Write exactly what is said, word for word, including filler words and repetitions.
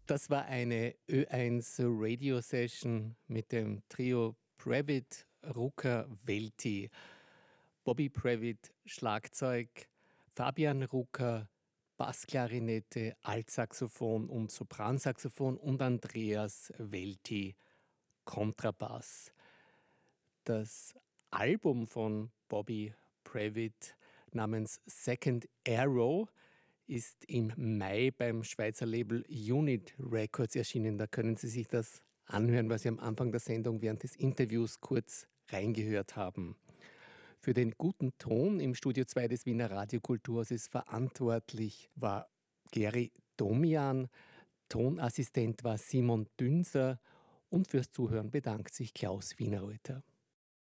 Das war eine Ö eins Radio Session mit dem Trio Previtt, Rucker, Welti. Bobby Previtt, Schlagzeug, Fabian Rucker, Bassklarinette, Altsaxophon und Sopransaxophon und Andreas Welti, Kontrabass. Das Album von Bobby Previtt namens Second Arrow ist im Mai beim Schweizer Label Unit Records erschienen. Da können Sie sich das anhören, was Sie am Anfang der Sendung während des Interviews kurz reingehört haben. Für den guten Ton im Studio zwei des Wiener Radiokulturhauses verantwortlich war Geri Domian, Tonassistent war Simon Dünser und fürs Zuhören bedankt sich Klaus Wienerreuter.